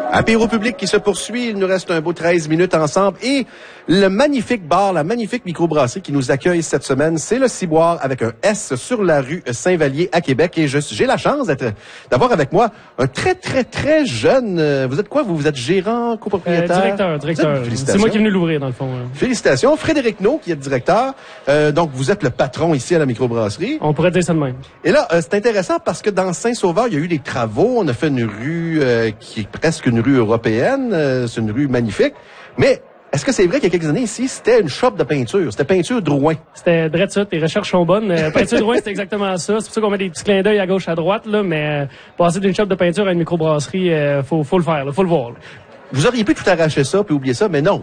Apéro public qui se poursuit. Il nous reste un beau 13 minutes ensemble. Et le magnifique bar, la magnifique microbrasserie qui nous accueille cette semaine, c'est le Ciboire avec un S sur la rue Saint-Vallier à Québec. Et j'ai la chance d'avoir avec moi un très jeune... vous êtes quoi? Vous êtes gérant, copropriétaire? Directeur. C'est moi qui est venu l'ouvrir, dans le fond. Félicitations. Frédéric Naud, qui est directeur. Donc, vous êtes le patron ici à la microbrasserie. On pourrait dire ça de même. Et là, c'est intéressant parce que dans Saint-Sauveur, il y a eu des travaux. On a fait une rue qui est presque une rue européenne. C'est une rue magnifique. Mais est-ce que c'est vrai qu'il y a quelques années ici, c'était une shop de peinture? C'était peinture Drouin. C'était drette ça, tes recherches sont bonnes. Peinture Drouin, c'était exactement ça. C'est pour ça qu'on met des petits clins d'œil à gauche, à droite, là, mais passer d'une shop de peinture à une microbrasserie, faut le faire, là, faut le voir. Là. Vous auriez pu tout arracher ça puis oublier ça, mais non.